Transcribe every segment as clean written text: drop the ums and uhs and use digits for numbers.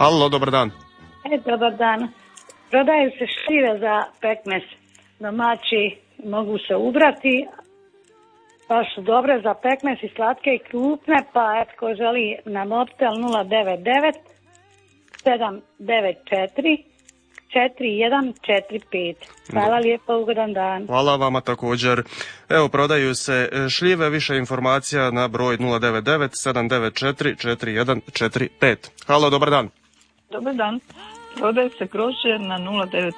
Halo, dobar dan. Dobar dan. Prodaju se šljive za pekmez. Domaći mogu se ubrati, pa su dobre za pekmez i slatke i krupne, pa ko želi na mobitel 099 794 4145. Hvala lijepo, ugodan dan. Hvala vama također. Evo, prodaju se šljive, više informacija na broj 099 794 4145. Halo, dobar dan. Dobar dan. Prodaje se grožđe na 091.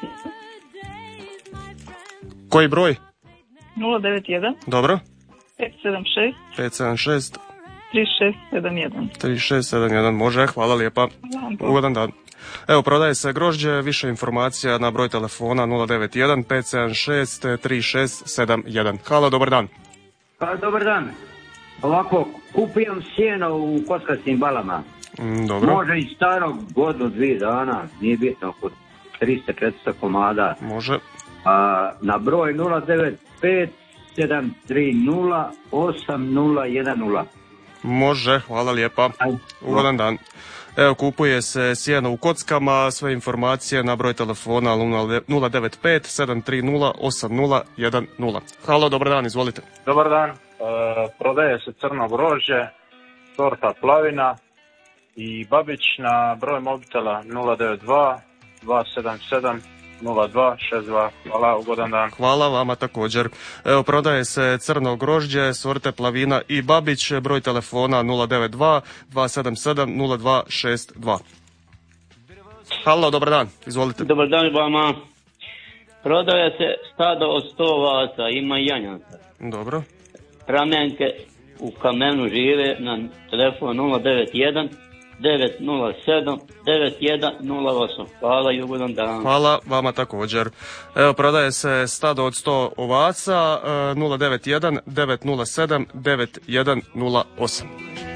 Koji broj? 091. Dobro. 576. 576. 3671. 3671, može, hvala lijepa. Ugodan dan. Evo, prodaje se grožđe, više informacija na broj telefona 091 576 3671. Halo, dobar dan. Dobar dan. Ovako, kupujem sjeno u kockastim balama. Dobro. Može i starog godinu, 2 dana, nije bitno, oko 300-400 komada. Može. Na broj 095 730 8010. Može, hvala lijepa. Ugodan dan. Evo, kupuje se sjeno u kockama, sve informacije na broj telefona 095 730 8010. Halo, dobar dan, izvolite. Dobar dan, prodaje se crno grožđe, sorta Plavina i Babić na broj mobitela 092 277 0262. Hvala, ugodan dan. Hvala vama također. Evo, prodaje se crno grožđe, sorte Plavina i Babić, broj telefona 092 277 0262. Halo, dobar dan, izvolite. Dobar dan vama. Prodaje se stado od 100 ovaca, ima i janjanca. Dobro. Ramenke u kamenu žive na telefon 091 907 9108. Hvala i ugodan dan. Hvala vama također. Evo, prodaje se stado od 100 ovaca 091 907 9108.